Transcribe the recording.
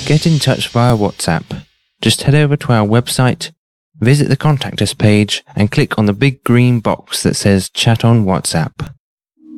get in touch via WhatsApp. Just head over to our website, visit the Contact Us page, and click on the big green box that says Chat on WhatsApp.